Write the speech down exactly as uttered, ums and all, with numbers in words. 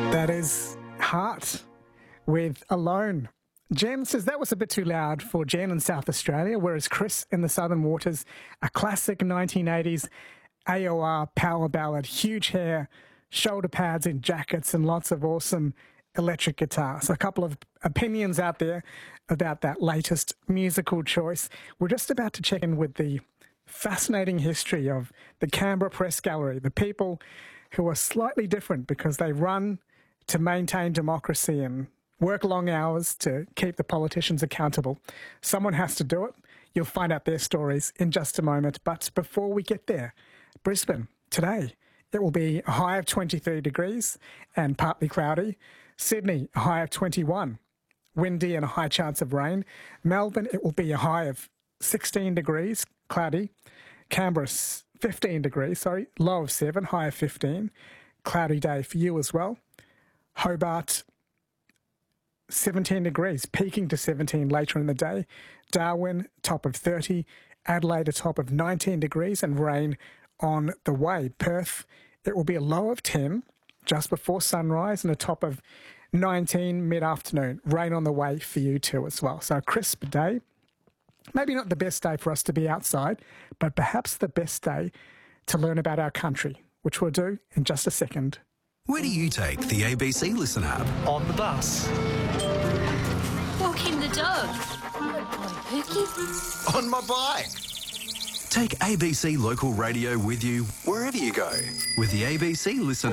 That is Heart with Alone. Jen says that was a bit too loud for Jen in South Australia, whereas Chris in the Southern Waters, a classic nineteen eighties A O R power ballad, huge hair, shoulder pads in jackets and lots of awesome electric guitars. A couple of opinions out there about that latest musical choice. We're just about to check in with the fascinating history of the Canberra Press Gallery, the people who are slightly different because they run to maintain democracy and work long hours to keep the politicians accountable. Someone has to do it. You'll find out their stories in just a moment. But before we get there, Brisbane, today, it will be a high of twenty-three degrees and partly cloudy. Sydney, a high of twenty-one, windy and a high chance of rain. Melbourne, it will be a high of sixteen degrees, cloudy. Canberra, fifteen degrees, sorry, low of seven, high of fifteen. Cloudy day for you as well. Hobart, seventeen degrees, peaking to seventeen later in the day. Darwin, top of thirty. Adelaide, a top of nineteen degrees and rain on the way. Perth, it will be a low of ten just before sunrise and a top of nineteen mid-afternoon. Rain on the way for you too as well. So a crisp day. Maybe not the best day for us to be outside, but perhaps the best day to learn about our country, which we'll do in just a second. Where do you take the A B C Listen app? On the bus. Walking the dog. Pookie. On my bike. Take A B C Local Radio with you wherever you go with the A B C Listen